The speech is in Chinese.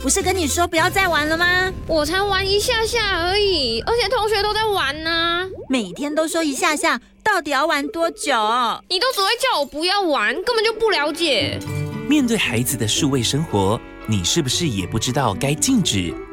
不是跟你说不要再玩了吗？ 我才玩一下下而已，而且同学都在玩呢。 每天都说一下下，到底要玩多久？ 你都只会叫我不要玩，根本就不了解。 面对孩子的数位生活，你是不是也不知道该禁止